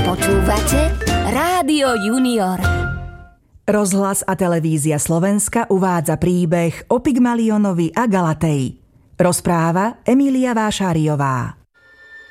Počúvate Rádio Junior. Rozhlas a televízia Slovenska uvádza príbeh o Pygmalionovi a Galateji. Rozpráva Emília Vášáriová.